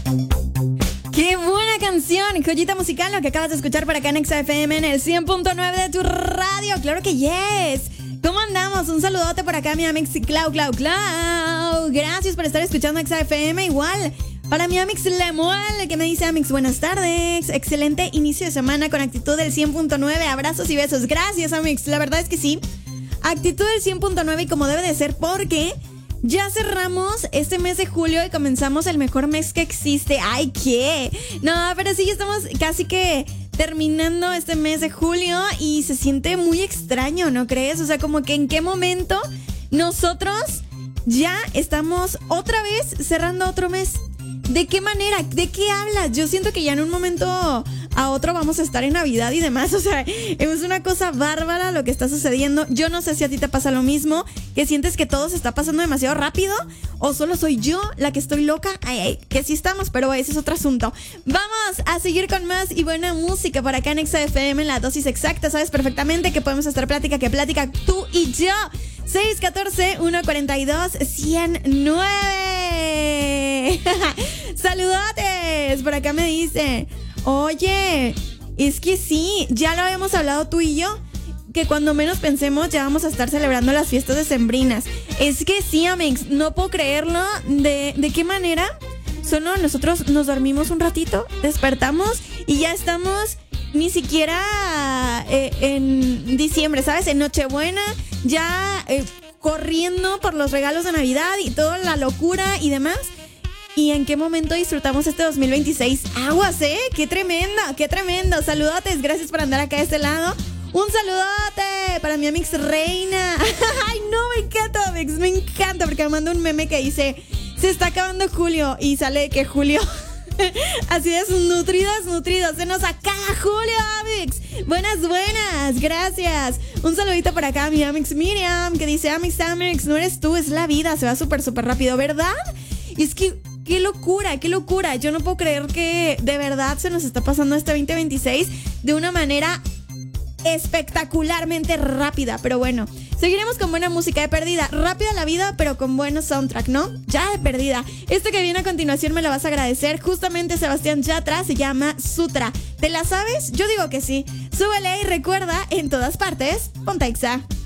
¡Qué buena canción! Joyita musical, lo que acabas de escuchar por acá en Exa FM en el 100.9 de tu radio. ¡Claro que yes! ¿Cómo andamos? Un saludote por acá, mi amix Clau. Gracias por estar escuchando Exa FM. Igual, para mi amix Lemuel, que me dice, amix, buenas tardes. Excelente inicio de semana con actitud del 100.9. Abrazos y besos. Gracias, amix. La verdad es que sí. Actitud del 100.9 y como debe de ser, porque ya cerramos este mes de julio y comenzamos el mejor mes que existe. ¡Ay, qué! No, pero sí, estamos casi que terminando este mes de julio y se siente muy extraño, ¿no crees? O sea, como que en qué momento nosotros ya estamos otra vez cerrando otro mes. ¿De qué manera? ¿De qué hablas? Yo siento que ya en un momento a otro vamos a estar en Navidad y demás. O sea, es una cosa bárbara lo que está sucediendo. Yo no sé si a ti te pasa lo mismo, que sientes que todo se está pasando demasiado rápido, o solo soy yo la que estoy loca. Ay, que sí estamos, pero ese es otro asunto. Vamos a seguir con más y buena música por acá en Exa FM, en la dosis exacta. Sabes perfectamente que podemos estar plática tú y yo. 614-142-109. Saludotes. Por acá me dice, oye, es que sí, ya lo habíamos hablado tú y yo, que cuando menos pensemos ya vamos a estar celebrando las fiestas decembrinas. Es que sí, amigos, no puedo creerlo. ¿De qué manera? Solo nosotros nos dormimos un ratito, despertamos y ya estamos ni siquiera en diciembre, ¿sabes? En Nochebuena, ya corriendo por los regalos de Navidad y toda la locura y demás. ¿Y en qué momento disfrutamos este 2026? Aguas, ¡qué tremendo, qué tremendo! Saludotes, gracias por andar acá de este lado. Un saludote para mi amix Reina. Ay, no, me encanta, amix, me encanta, porque me manda un meme que dice, se está acabando julio, y sale que julio... Así es, nutridos, se nos acaba julio, amix. Buenas, gracias. Un saludito por acá a mi amix Miriam, que dice, amix, no eres tú, es la vida, se va súper rápido, ¿verdad? Y es que, qué locura. Yo no puedo creer que de verdad se nos está pasando este 2026 de una manera espectacularmente rápida. Pero bueno, seguiremos con buena música de perdida. Rápida la vida, pero con buenos soundtrack, ¿no? Ya de perdida. Esto que viene a continuación me lo vas a agradecer. Justamente Sebastián Yatra, se llama Sutra. ¿Te la sabes? Yo digo que sí. Súbele y recuerda, en todas partes, ponte Exa.